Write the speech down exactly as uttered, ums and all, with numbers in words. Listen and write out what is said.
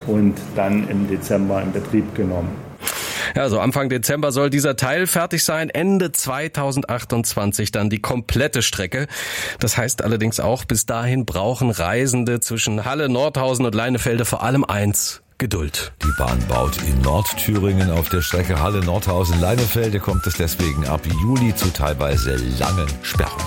und dann im Dezember in Betrieb genommen. Ja, also Anfang Dezember soll dieser Teil fertig sein, Ende zweitausendachtundzwanzig dann die komplette Strecke. Das heißt allerdings auch, bis dahin brauchen Reisende zwischen Halle, Nordhausen und Leinefelde vor allem eins: Geduld. Die Bahn baut in Nordthüringen. Auf der Strecke Halle, Nordhausen, Leinefelde kommt es deswegen ab Juli zu teilweise langen Sperrungen.